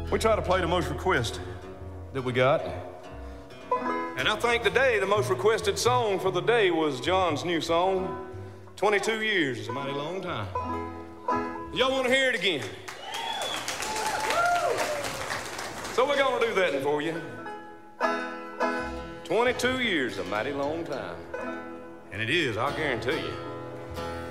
We try to play the most request that we got. And I think today the most requested song for the day was John's new song, 22 Years is a Mighty Long Time. Y'all want to hear it again? So we're gonna do that for you. 22 years is a mighty long time. And it is, I'll guarantee you.